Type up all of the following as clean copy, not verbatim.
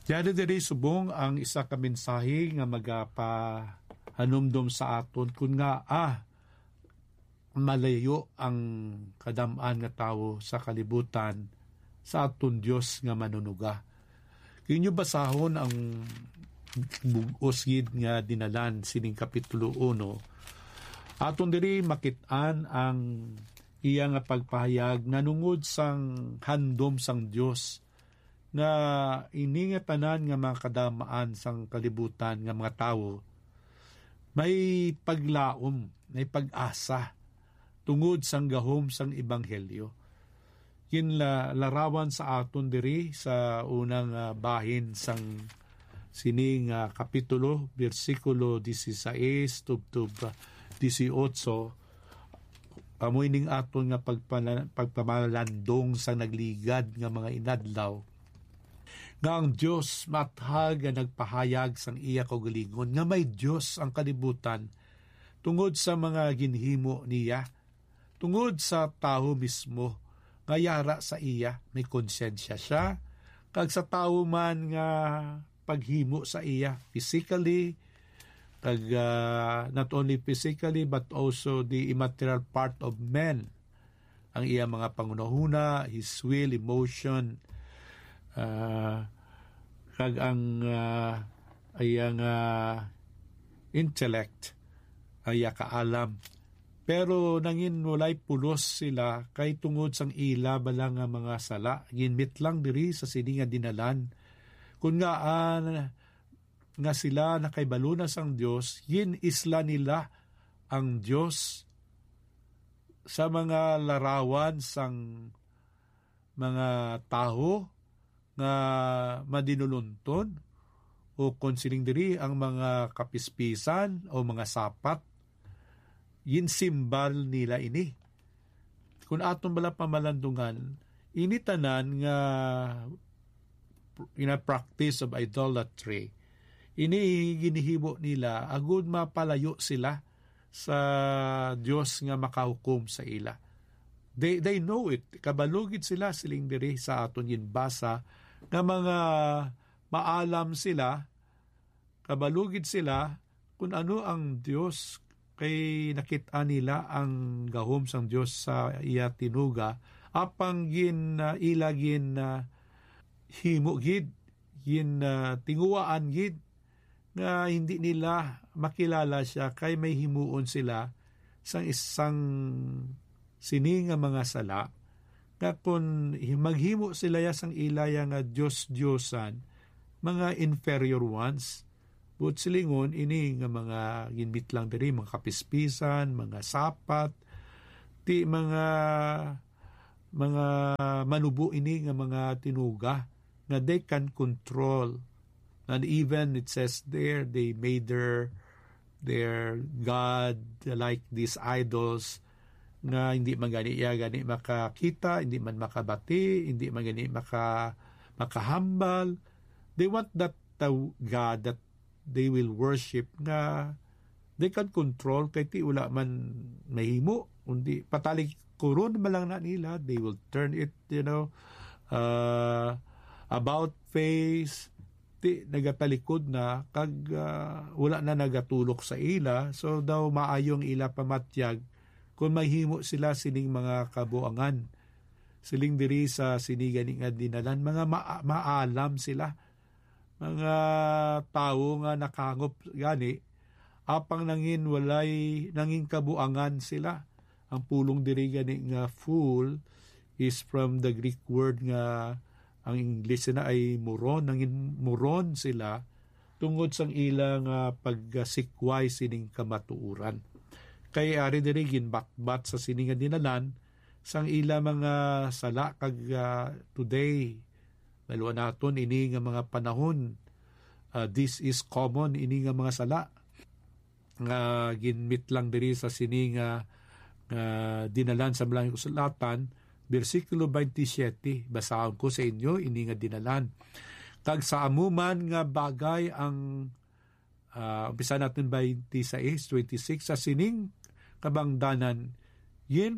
Diyan diri subong ang isa ka mensahe nga magapahanumdum sa aton kun nga malayo ang kadamaan nga tawo sa kalibutan sa aton Dios nga manunuga. Kinyo basahon ang bugos gid nga dinalan sining kapitulo 1. Aton diri makit-an ang iya nga pagpahayag nanungod sang handom sang Dios nga ini nga tanan nga mga kadamaan sang kalibutan nga mga tawo may paglaom, may pag-asa tungod sang gahom sang ebanghelyo. Yin larawan sa aton diri sa unang bahin sang sining kapitulo, versikulo 16 tubtub 18, amoy ning aton nga pagpamalandong sang nagligad nga mga inadlaw nga ang Diyos mathag nga nagpahayag sang iya kaugalingon nga may Diyos ang kalibutan tungod sa mga ginhimo niya, tungod sa tao mismo nga yara sa iya, may konsensya siya, kag sa tao man nga paghimo sa iya physically, kag not only physically but also the immaterial part of man, ang iya mga pangunahuna, his will, emotion, kag ang ayang intellect, aya kaalam. Pero nangin walay pulos sila kay tungod sang ila balang nga mga sala, ginmit lang diri sa sini nga dinalan. Kung nga sila nakaibalunan sang Dios, yin isla nila ang Dios sa mga larawan sang mga tao nga madinulunton o konsiling diri ang mga kapispisan o mga sapat, yin simbal nila ini. Kung aton bala pamalandungan, ini tanan nga practice of idolatry, ini ginihimo nila agud mapalayo sila sa Dios nga makahukom sa ila. They know it. Kabalugid sila siling diri sa aton yin basa nga mga maalam sila, kabalugid sila kung ano ang Dios, kay nakita nila ang gahom sang Dios sa iya tinuga, apang ilagin himo gid, tinguwaan gid nga hindi nila makilala siya kay may himuon sila sang isang sini nga mga sala nga kung maghimo sila sang ilaya nga Diyos-Diyosan, mga inferior ones, but silingon ini nga mga ginbit lang diri, mga kapispisan, mga sapat, ti mga manubo ini nga mga tinuga nga they can control. And even it says there, they made their God like these idols nga hindi man gani makakita, hindi man makabati, hindi man gani makahambal. They want that God that they will worship nga they can control, kay ti wala man mahimo, kundi patalig kuron malang na nila, they will turn it, about face, ti nagatalikod na, kag wala na nagatulok sa ila, so daw maayong ila pamatyag kung mahimo sila sining mga kabuangan. Siling diri sa sinigani nga dinalan, mga maalam sila, mga tao nga nakangop gani, apang nangin kabuangan sila. Ang pulong diri gani nga fool is from the Greek word nga ang English na ay moron, nangin moron sila tungod sang ilang pagsikway sining kamatuuran. Kay ari diri ginbatbat sa sining nga dinalan sang ila mga sala, kag today maluan naton ini nga mga panahon, this is common ini nga mga sala nga ginmit lang diri sa sining dinalan sa Malangit Kasulatan, versikulo 27, basahon ko sa inyo ini nga dinalan. Kag sa amuman nga bagay ang umpisa natin 26, sa sining kabangdanan, yin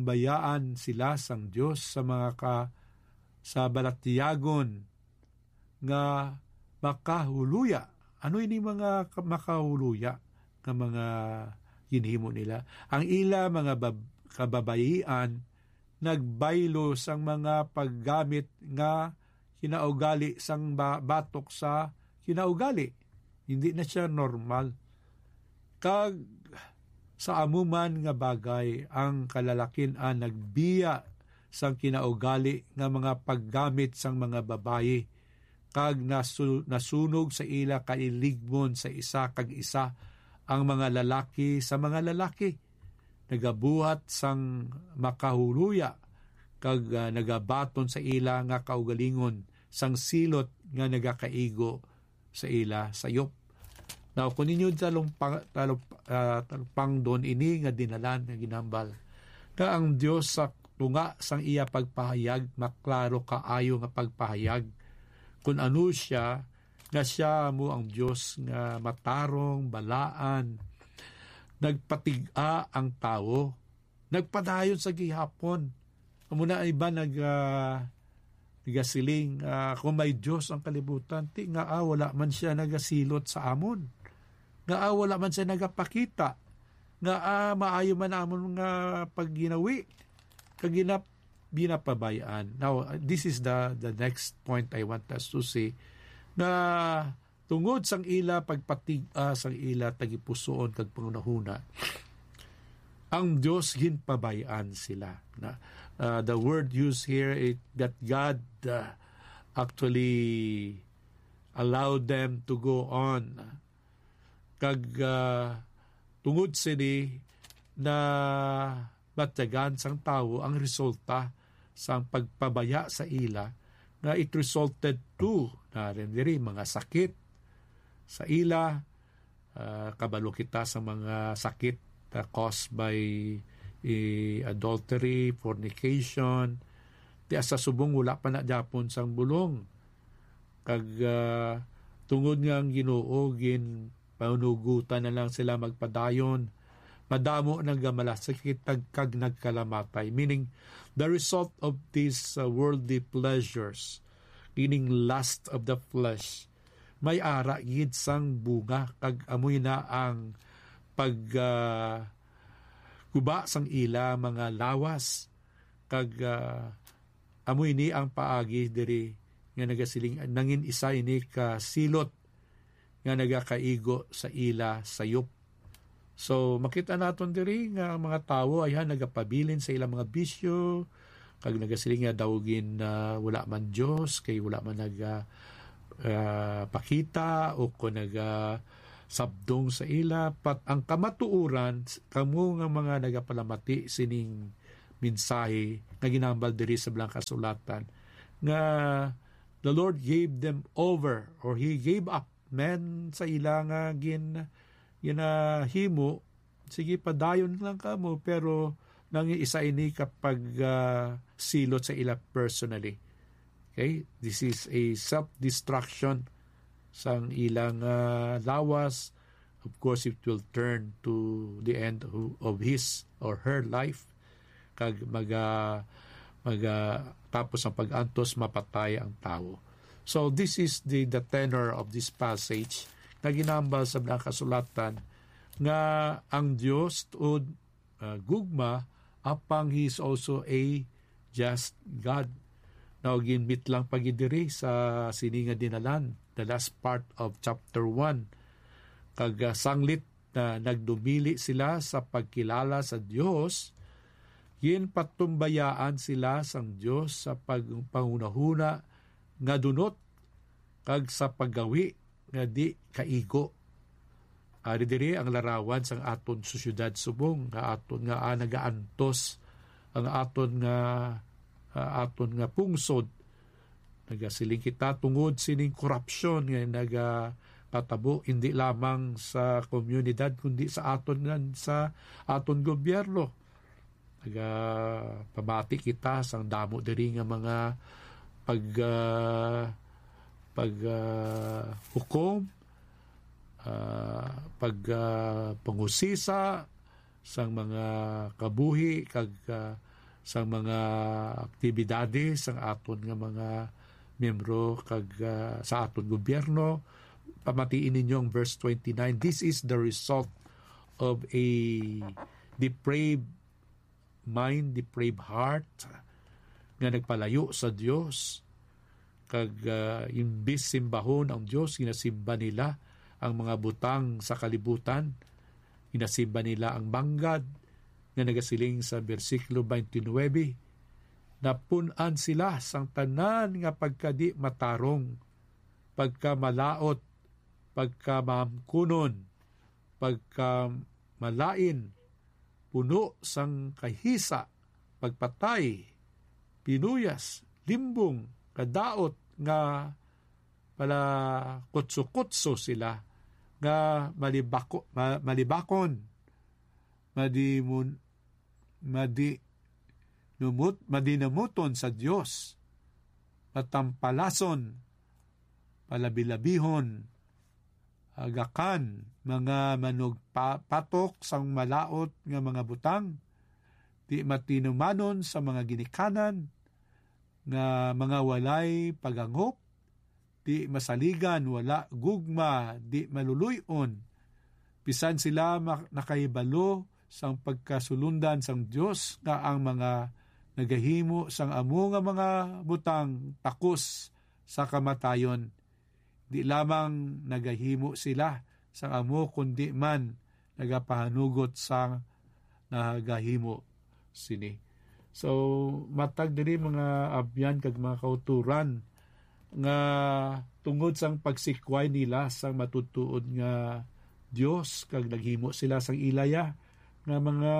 patumbayaan sila sang Diyos sa mga sa balatiyagon nga makahuluya. Ano ini mga makahuluya nga mga ginhimo nila? Ang ila mga kababayian nagbaylo sang mga paggamit nga kinaugali sang batok sa kinaugali. Hindi na siya normal. Kag sa amuman nga bagay, ang kalalakin-an nagbiya sang kinaugali nga mga paggamit sang mga babayi, kag nasunog sa ila kailigmon sa isa kag isa ang mga lalaki sa mga lalaki. Nagabuhat sang makahuluya, kag nagabaton sa ila nga kaugalingon sang silot nga nagakaigo sa ila sayop. Now, kung ninyo talupang doon ini nga dinalan nga ginambal, ka ang Diyos sa tunga sang iya pagpahayag, maklaro kaayo nga pagpahayag, kung ano siya, nga siya mo ang Diyos nga matarong, balaan, nagpatiga ang tao, nagpadayon sa gihapon. Muna iba nagasiling, kung may Diyos ang kalibutan, ti nga wala man siya nagasilot sa amon. Nga wala man siya nagapakita. Nga maayo man amon nga pagginawi. Kaginap binapabayaan. Now, this is the next point I want us to say, na tungod sang ila pagpatiga sang ila tagipusoon kag pangunahuna, ang Diyos ginpabayaan sila. Na the word used here is that God actually allowed them to go on. Kag tungod sini na matyagan sang tao, ang resulta sang pagpabaya sa ila na it resulted to na rin mga sakit sa ila, kabalo kita sa mga sakit caused by adultery, fornication. Di asa subong wala pa na Japon sang bulong. Kag tungod nga ang Ginoo panugutan na lang sila magpadayon. Madamo nang gamalasakit kag nagkalamatay. Meaning, the result of these worldly pleasures, meaning lust of the flesh, may ara gid sang bunga kag amoy na ang guba sang ila mga lawas, kag amoy ni ang paagi diri nga nagasiling nangin isa ini ka silot nga nagakaigo sa ila sayop. So makita naton diri nga mga tawo ayhan nagapabilin sa ilang mga bisyo, kag nagasiling nga dawgin na wala man Dios, kay wala man pakita o kung sabdong sa ila. Pat ang kamatuuran kamo nga mga nagapalamati sining mensahe nga ginambal diri sa Blang Kasulatan nga the Lord gave them over, or He gave up men sa ila nga ginahimo. Sige, padayon lang ka mo, pero nang isa ini kapag silot sa ila personally. Okay? This is a self-destruction sang ilang lawas. Of course, it will turn to the end of his or her life. Kag tapos ang pag-antos, mapatay ang tao. So this is the tenor of this passage na ginambal sa Blang Kasulatan nga ang Diyos tuod gugma apang He is also a just God. Now ginmit lang pagidiri sa sininga dinalan, the last part of chapter 1. Kag sanglit na nagdumili sila sa pagkilala sa Diyos, yin patumbayaan sila sang Diyos sa pagpangunahuna nga dunot kag sa paggawi nga di kaigo. Ari diri ang larawan sang aton susyudad subong nga aton nga nagaantos ang aton nga pungsod. Nagasiling kita tungod sining korupsyon nga nagapatabo hindi lamang sa komunidad kundi sa aton gobyerno. Pamati kita sang damo diri nga mga hukom, pangusisa sang mga kabuhi kag sang mga aktibidades sang aton nga mga miyembro kag sa aton gobyerno. Pamatiin ninyo ang verse 29. This is the result of a depraved mind, depraved heart nga nagpalayo sa Dios. Kag imbis simbahon ang Dios, ginasimba nila ang mga butang sa kalibutan. Ginasimba nila ang banggad nga nagasiling sa versikulo 29. Napunan sila sang tanan nga pagkadi matarong, pagka malaot, pagka maamkunon, pagka malain, puno sang kahisa, pagpatay, pinuyas, limbong, kadaot nga pala kutso-kutso sila, nga malibakon, madinamuton sa Dios, matampalason, palabilabihon, agakan, mga manugpatok sang malaot nga mga butang, di matinumanon sa mga ginikanan, nga mga walay pagangop, di masaligan, wala gugma, di maluluyon. Pisan sila nakaibalo sang pagkasulundan sang Dios nga ang mga nagahimo sang amo nga mga butang takos sa kamatayon. Di lamang nagahimo sila sang amo kundi man nagapahanugot sang nagahimo sini. So matag diri mga abyan kag mga kauturan nga tungod sang pagsikway nila sang matutuod nga Dios, kag naghimo sila sang ilaya nga mga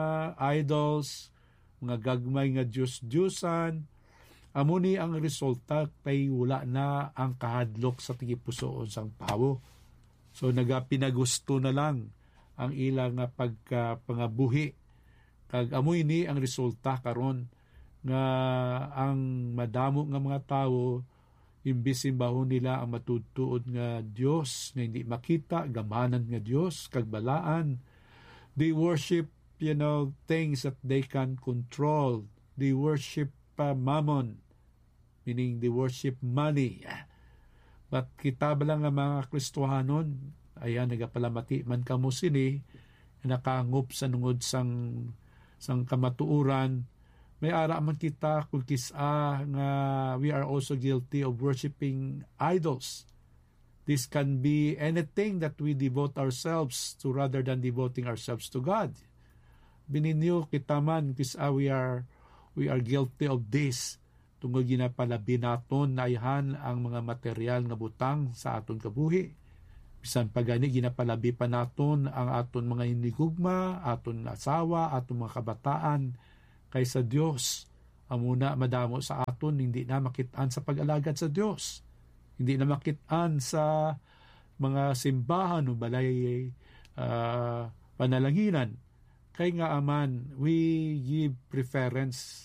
idols, mga gagmay nga Diyos-Diyosan. Amo ni ang resulta kay wala na ang kahadlok sa tigipusoon sang tawo. So nagapinagusto na lang ang ila nga pagkapangabuhi, kag amoy ni ang resulta karon nga ang madamo nga mga tawo imbis simbahon nila ang matutuod nga Dios nga hindi makita, gamanan nga Dios kag balaan. They worship things that they can control. They worship mammon, meaning they worship money. But kita ba lang nga mga Kristohanon, ayan, nagapalamati man kamo sini, nakangop sa nungod sang kamatuuran. May ara man kita kung kisa nga we are also guilty of worshiping idols. This can be anything that we devote ourselves to rather than devoting ourselves to God. Bininyo kita man kisa we are guilty of this. Tungod ginapalabi naton na ihan ang mga material nga butang sa aton kabuhi. Bisan pa gani ginapalabi pa naton ang aton mga inigugma, aton asawa, aton mga kabataan kaysa Dios. Amuna madamo sa aton hindi na makitaan sa pag-alagad sa Dios. Hindi na makitaan sa mga simbahan o balay panalanginan. Kay nga aman, we give preference.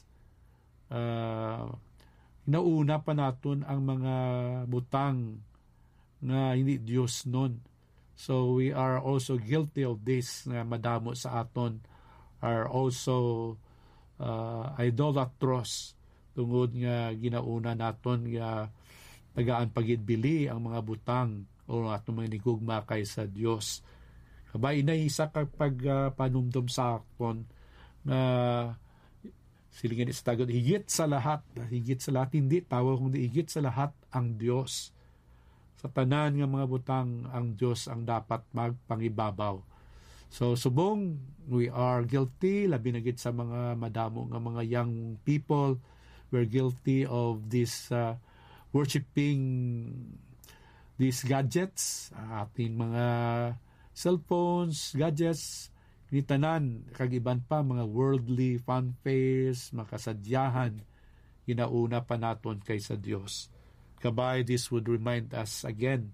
Nauna pa naton ang mga butang na hindi Diyos nun. So we are also guilty of this na madamo sa aton are also idolatros tungod nga ginauna naton nga tagaan pagidbili ang mga butang o atong mga nigugma kaysa Dios. Kabay na isa kapag panumdum sa akon na silingan sa tagod higit sa lahat, hindi tawag kundi higit sa lahat ang Dios. Sa tanan nga mga butang ang Dios ang dapat magpangibabaw. So subong we are guilty, labi na gid sa mga madamo nga mga young people, we're guilty of this worshiping these gadgets, ating mga cellphones, gadgets, nitanan, kagiban pa mga worldly fanfares, makasadyahan, ginauna pa naton kaysa Dios. Kabay, this would remind us again,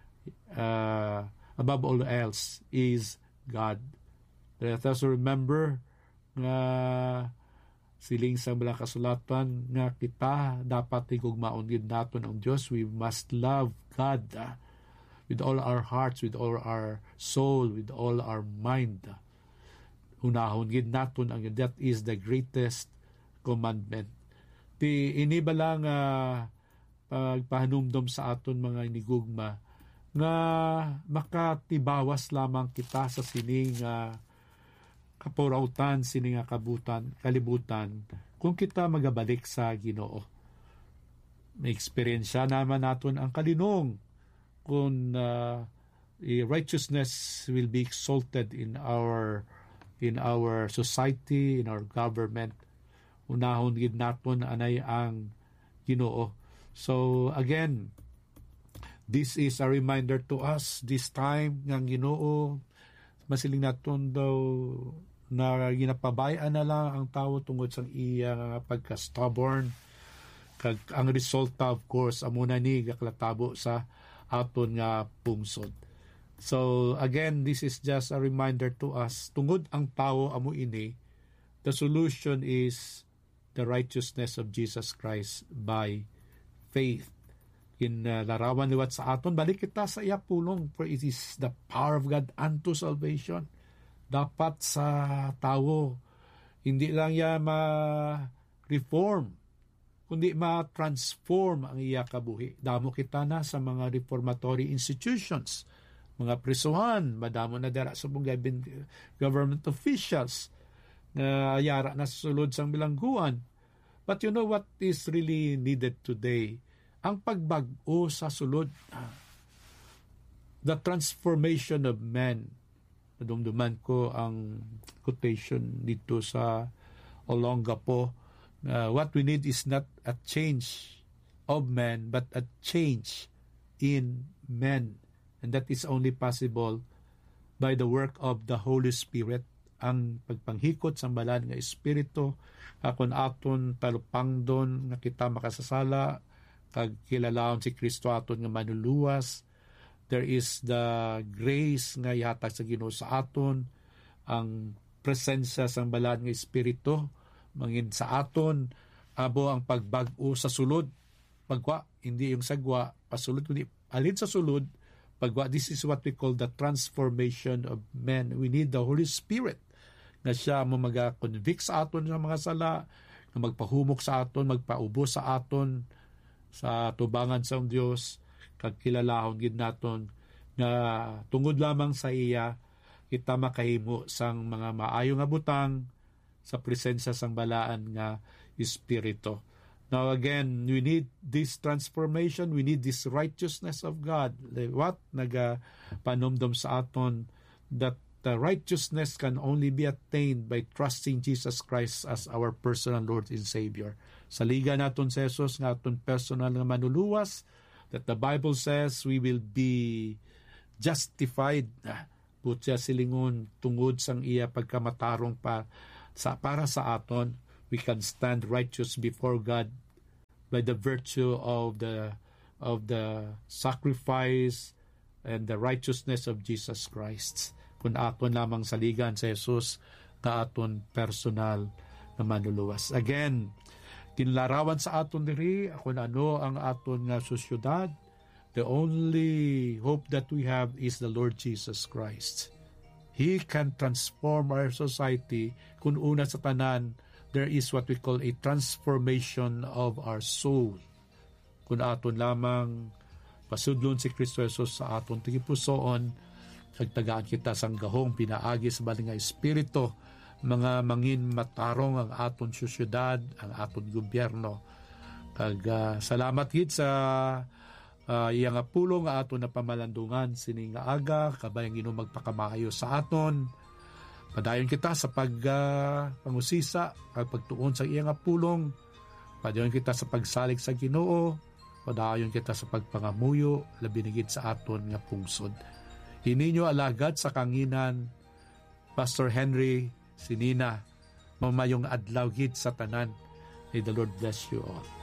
above all else, is God. Let us remember nga siling sa mga kasulatan nga kita dapat igugmaon gid naton ang Dios. We must love God with all our hearts, with all our soul, with all our mind. Unahon gid naton ang that is the greatest commandment. Ini ba lang pagpahanumdom sa aton mga inigugma nga makatibawas lamang kita sa sining kapurautan, sining kalibutan kung kita magabalik sa Ginoo. May eksperyensya naman naton ang kalinong kung righteousness will be exalted in our society, in our government. Unahon gid naton anay ang Ginoo. So again, this is a reminder to us this time ng Ginoo masiling naton daw na ginapabayaan na lang ang tao tungod sa iya pagka-stubborn. Kag ang resulta, of course, amuna ni gaklatabo sa aton nga pungsod. So again, this is just a reminder to us, tungod ang tao amo ini, the solution is the righteousness of Jesus Christ by faith. In larawan liwat sa aton, balik kita sa iya pulong, for it is the power of God unto salvation. Dapat sa tao, hindi lang iya ma-reform, kundi ma-transform ang iya kabuhi. Damo kita na sa mga reformatory institutions, mga prisuhan, madamo na dara sa mga government officials na ayara na sa sulod sang bilangguan. But you know what is really needed today? Ang pagbag-o sa sulod. The transformation of man. Nadumduman ko ang quotation dito sa Olongapo. What we need is not a change of man, but a change in men. And that is only possible by the work of the Holy Spirit. Ang pagpanghikot sa balan nga Espiritu, akon aton talupangdon nga kita makasasala, kag kilalaon si Kristo aton nga manuluwas. There is the grace nga ihatag sa Ginoo sa aton, ang presensya sang balan nga Espiritu mangin sa aton, abo ang pagbag-o sa sulod. Pagwa, hindi yung sagwa, pasulod, kundi alin sa sulod, pagwa. This is what we call the transformation of men. We need the Holy Spirit nga siya mo mag-convict sa aton sa mga sala, na magpahumok sa aton, magpaubo sa aton sa tubangan sa Dios, kag kilalahon gid naton nga tungod lamang sa iya kita makahimo sang mga maayo nga butang sa presensya sang balaan nga Espiritu. Now again, we need this transformation, we need this righteousness of God. What nagapanumdom sa aton that the righteousness can only be attained by trusting Jesus Christ as our personal Lord and Savior. Saliga naton sa Jesus nga aton personal nga manuluwas, that the Bible says we will be justified. Butya silingon tungod sang iya pagkamatarong para sa aton. We can stand righteous before God by the virtue of the sacrifice and the righteousness of Jesus Christ. Kung aton lamang saligan sa Jesus na aton personal na manuluwas. Again, kinlarawan sa aton diri kung ano ang aton nga sosyudad. The only hope that we have is the Lord Jesus Christ. He can transform our society. Kung una sa tanan, there is what we call a transformation of our soul. Kung aton lamang pasudlon si Kristo Jesus sa aton tigipusoon, kagtagaan kita sang gahong pinaagi sa baling nga Espiritu, mga mangin matarong ang aton sosyudad, ang aton gobyerno. Kag salamat gid sa iyang pulong nga aton na pamalandungan sining nga aga, kabayang Ginoo magpakamaayo sa aton. Padayon kita sa pangusisa at pagtuon sa iyang pulong. Padayon kita sa pagsalig sa Ginoo. Padayon kita sa pagpangamuyo labi na gid sa aton nga pungsod. Hininyo alagad sa kanginan Pastor Henry Sinina, mamayong adlaw gid sa tanan. May the Lord bless you all.